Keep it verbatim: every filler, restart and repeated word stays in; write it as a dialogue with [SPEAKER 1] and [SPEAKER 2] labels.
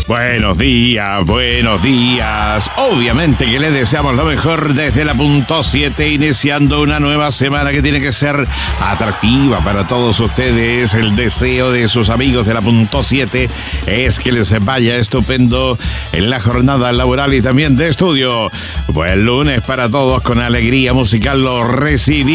[SPEAKER 1] Buenos días, buenos días. Obviamente que les deseamos lo mejor desde la punto siete, iniciando una nueva semana que tiene que ser atractiva para todos ustedes. El deseo de sus amigos de la punto siete es que les vaya estupendo en la jornada laboral y también de estudio. Buen lunes para todos, con alegría musical lo recibimos.